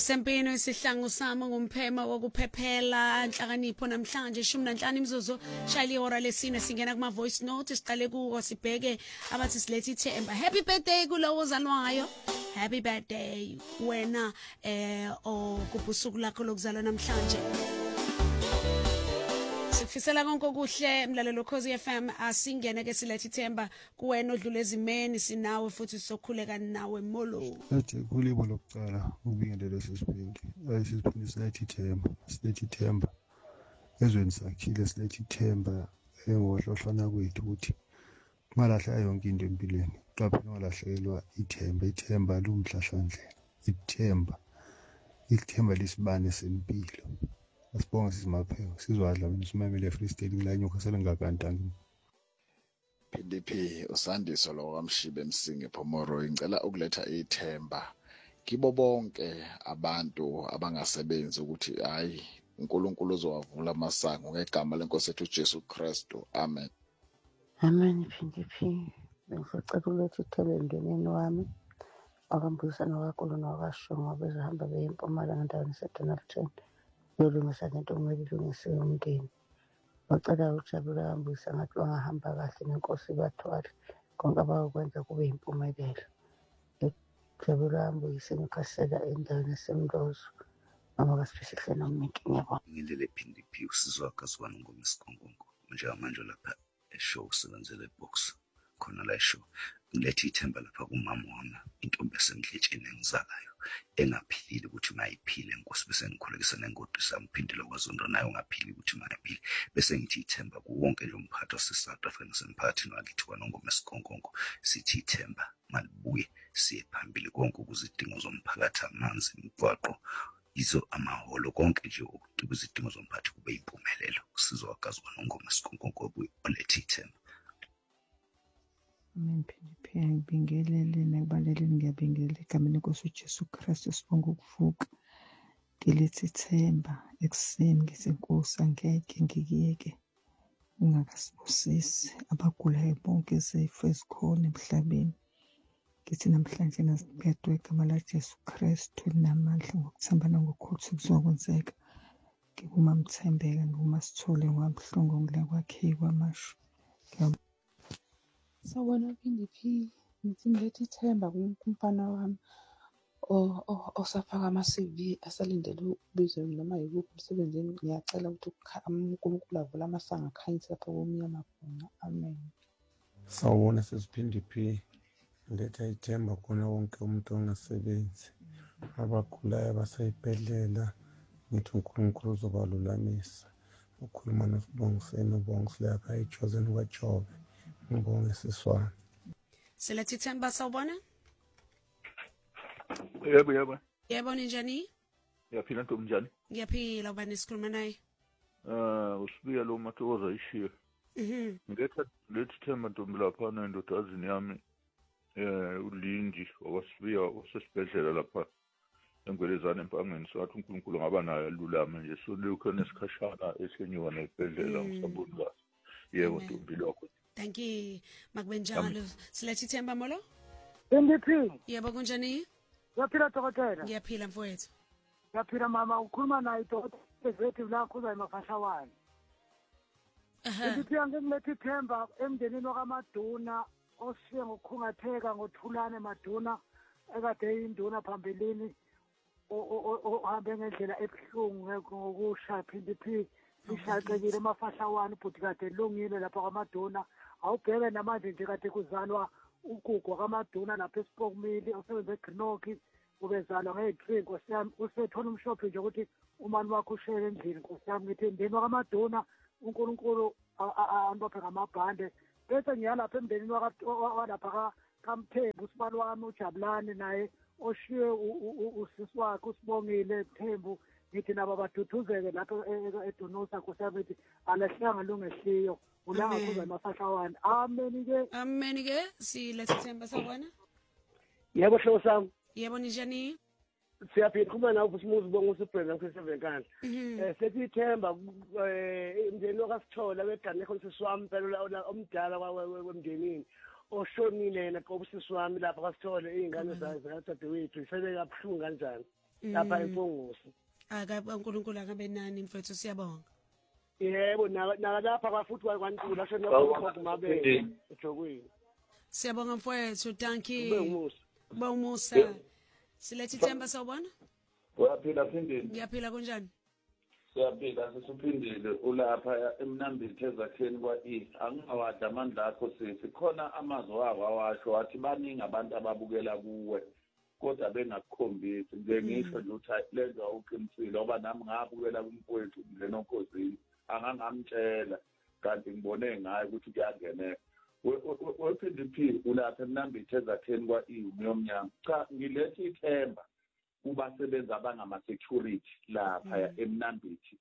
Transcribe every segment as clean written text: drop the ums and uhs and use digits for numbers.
Sisempini isihlangu sami ngumphema wokuphephela inhlakanipho namhlanje 15 imizuzu shayile ihora lesine singena kuma voice note siqale kuwo sibheke abathi silethi ithemba. Happy birthday kulowo ozalwayo. Happy birthday wena okubusuku lakho lokuzalwa namhlanje. Sifisela konke okuhle mlalelo Khosi FM asingene ke silethi ithemba kuwena odlula ezimeni sinawe futhi sizokhuleka nawe molo. Ethi kulibo lokucala ubingelele sisibindi. Ayisibindi silethi ithemba. Ezweni sakhile silethi ithemba engohlohlana kwethu ukuthi malahla yonke into empilweni. Qaphela malahlekelwa ithemba lumhlahlandlela. Ithemba lisibane sempilo. Asibonga sizimapheko sizwadla mina simamele Free State kulanyuka selengakantanga. PDP usandiso lo kamshibe Msingi Phomoro ngicela ukuletha ithemba kibo bonke abantu abangasebenzi ukuthi hayi uNkulunkulu uzowavula amasango ngegama lenkosi yethu Jesu Kristu amen. Amen PDP ngifacela ukuletha ithemba emndenini wami akambuyisana kakhulu nowakashongo bezahamba beyiMpumalanga endaweni yaseDonaldton yolungisa lento kumele ilungisiwe umndeni. Bacela ujabula kambuyisa ngathi wangahamba kahle nenkosi bathwala konke abakwenza kube yimpumelelo. Ujabula kambuyisa ngikhasela endaweni yaseMlozo noma kasifisihle nomiki ngiyabona. Ngilele PDP usizwa akazwana ngomisikonkonko njengamanje lapha eshow usebenzele ebox khona la eshow ngilethe ithemba lapha kumama wami intombi yasemdletsheni engizalayo engaphilile ukuthi mayiphile inkosi bese ngikhulekisa nengodi sami phindela kwaZondo nayo ngaphili ukuthi mayiphile bese ngithi ithemba kuwonke lo mphathi waseSouth Africa nasemphakathini wakithi kwanongoma esikonkonko sithi ithemba malibuye siye phambili konke ukuzidingo zomphakathi amanzi imigwaqo izo amaholo konke nje ukuzidingo zomphakathi kube impumelelo kusizwa akazwa nongoma esikonkonko olethe ithemba. Amen PDP ngibingelele nakubaleleni ngiyabingelela egameni lenkosi uJesu Kristu sibonga ukuvuka ngilethe ithemba ekuseni ngithi Nkosi angeke ngikiyeke ungakasibusisi abagulayo bonke izifo ezikhona emhlabeni ngithi namhlanje nasibhedwe igama laJesu Kristu linamandla ngokuthembana ngokuthi kuzokwenzeka ngikuma mthembeka ngikuma sithole ngwabuhlungu ngila kwakhe kwamasho. Sawubona PDP ngithi ngilethe ithemba kumfana wami osafaka ama-CV asalindele ukubizwa noma yikuphi emsebenzini ngiyacela ukuthi uNkulunkulu avule amasango akhanyise lapha komnyama khona amen. Sawubona sesiPDP letha ithemba khona wonke umuntu ongasebenzi abagulayo abaseyibhedlela ngithi uNkulunkulu uzobalulamisa ukhuluma noSibongiseni uBongisile lapha eJozen kwaJobe ngibonge siswana. Silethi ithemba sawubona. Yebo. Yebo njani? Yaphila ntombi njani? Ngiyaphila ubani sikhuluma naye? Usibiya lo Mathokoza ishiya. Ngiletha ithemba ntombi lapha nendodazini yami uLindi owasibiya osesibhedlela lapha engwelezana empangeni sathi uNkulunkulu ngaba nayo lulama nje so lokho nesikhashana esenyiwa nebhedlela ngisaboni kahle. Yebo ntombi lokho. Thank you. Makbenjalo. Silethi ithemba molo? PDP. Yebo kunjani? Yaphila dokotela. Ngiyaphila mfowethu. Yaphila mama ukhuluma naye dokotela evethi lakho uza emafashawani. PDP angikulethe ithemba emndenini wakaMaduna osiye ngokukhungatheka ngothulane Maduna ekade induna phambilini ohambe ngendlela ebuhlungu ngokusha PDP lishaqekile emafashawani futhi kade lungile lapha kwaMaduna awubheke namanje nje kade kuzalwa ugugu kwaMaduna lapha eSpokmili osebenza eGrinoki ubezalwa nge-3 Nkosi yami usethola umshophi nje ukuthi umani wakho ushele endlini Nkosi yami ngithi ndeni kwaMaduna uNkulunkulu andophe ngamabhande bese ngiyalapha emndenini walapha kaMthembu usibali wami uJabulani naye oshiye usisi wakhe uSibongile Thembu ngithi nabo baduthuzeke lapho eDonosa Nkosi yami ngithi alahlanga lungeshiyo ulanga kuza emafashawani amen ke silethe ithemba sawubona. Yebo hlobo sami. Yebo njani? Siyaphuma nawe usimuzi bonke uSupreme ngasesevenkana. Sethi ithemba imndeni wakasithola wegane khonsisi wami phela omdala wemndenini oshonile yena qoba usisi wami lapha kasithole izingane zayo zakade wethu isebe kabuhlungu kanjani. lapha eMpungusi. uNkulunkulu akabe nani mfethu siyabonga. Yebo nalapha kwafuthi kwaNtula senokho mabele ejokweni. Siyabonga mfethu, thank you. Ube umusa. Silethi Themba sawubona? Waphila phindile. Ngiyaphila kunjani? Siyaphila sesiphindile ulapha emnambithi ezakheni kwa-East. Angingawadla amandla akho sisi. Khona amazwi wako awasho wathi baningi abantu ababukela kuwe kodwa bengakukhombisi. Ngisho nje uthi lenza uqinisile ngoba nami ngabukela kumfowethu ngenonkozini. Angangamtshela kanti ngibone ngaye ukuthi kuyangeneka. We-PDP ulapha emnambithi ezakheni kwa-East yomnyango. Cha ngilethi ithemba kubasebenzi abangama-security lapha emnambithi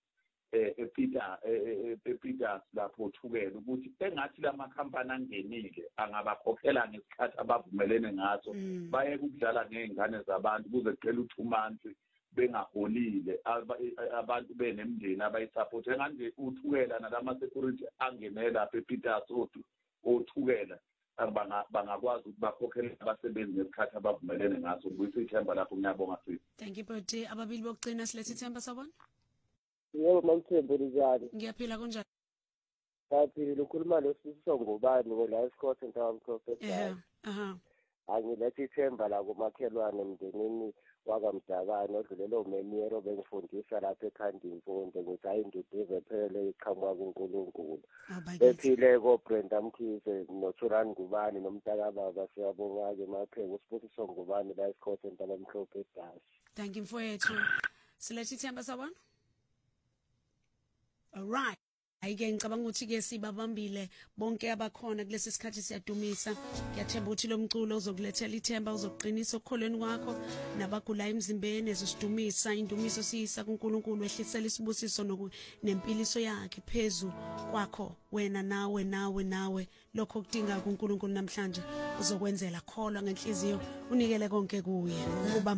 ePeters lapho uthukela ukuthi engathi lamakhampani angenile angabakhokhela ngesikhathi abavumelene ngaso baye ukudlala ngezingane zabantu kuze kuqela uthumanzi bengaholile abantu benemndeni abayisupport enganje uthukela nalama-security angene lapha ePeters othukela bangakwazi ukuthi bakhokhele abasebenzi ngesikhathi abavumelene ngaso ngiyisa ithemba lapho ngiyabonga sisi. Thank you Bhuti. Ababili bokugcina silethi Themba sawubona? Yebo Mamthembu njani? Ngiyaphila kunjani? Ngaphila ukhuluma losiso ngubani ngola eScott entawamkhophe. Angilethi ithemba la kumakhelwane emndenini wakamdakane odlulele umemiyero bengifundisa lapha ekhanda imfundo ngithi ayinduduze phele iqhamuka kuNkulunkulu. Bephile koBrenda Mkhize noThulani Ngubane nomntakababa siyabonga-ke emapheko usibusiso ngubani la eScott entawamkhophe eDashi. Thank you mfowethu. Silethi Themba sawubona? Alright. Ayike ngicabanga ukuthi ke sibabambile bonke abakhona kulesi sikhathi siyadumisa. Ngiyathemba ukuthi lo mculo uzokulethela ithemba uzoqinisa ukholweni kwakho nabagula emzimbeni ezosidumisa indumiso siyisa kuNkulunkulu ehlisela isibusiso nempiliso yakhe phezulu kwakho wena nawe lokho kudinga kuNkulunkulu namhlanje uzokwenzela kholwa ngenhliziyo unikele konke kuye.